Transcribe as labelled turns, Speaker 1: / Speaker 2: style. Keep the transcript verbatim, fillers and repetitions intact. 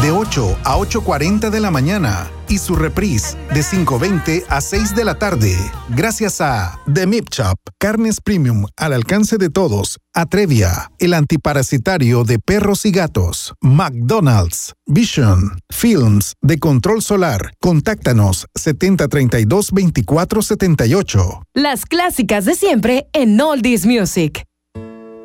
Speaker 1: de ocho a ocho cuarenta de la mañana y su reprise de cinco veinte a seis de la tarde. Gracias a The Meat Shop, carnes premium al alcance de todos. Atrevia, el antiparasitario de perros y gatos. McDonald's, Vision, Films de control solar. Contáctanos setenta treinta y dos veinticuatro setenta y ocho.
Speaker 2: Las clásicas de siempre en Oldies Music.